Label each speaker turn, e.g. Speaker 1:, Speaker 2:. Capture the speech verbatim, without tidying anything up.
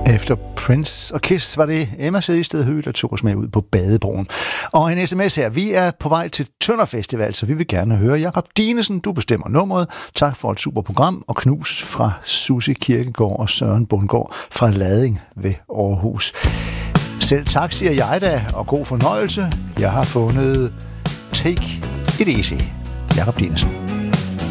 Speaker 1: Efter Prince og Kiss var det Emma Sædested Høgh, der tog os med ud på Badebroen. Og en sms her. Vi er på vej til Tønder Festival, så vi vil gerne høre Jakob Dinesen. Du bestemmer nummeret. Tak for et super program, og knus fra Susie Kirkegaard og Søren Bundgaard fra Lading ved Aarhus. Selv tak, siger jeg da, og god fornøjelse. Jeg har fundet Take It Easy. Jakob Dinesen.